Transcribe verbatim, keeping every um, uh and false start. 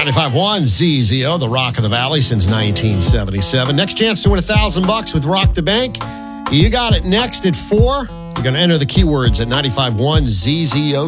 ninety-five point one Z Z O, the Rock of the Valley since nineteen seventy-seven. Next chance to win a thousand bucks with Rock the Bank. You got it next at four. You're going to enter the keywords at ninety-five point one Z Z O.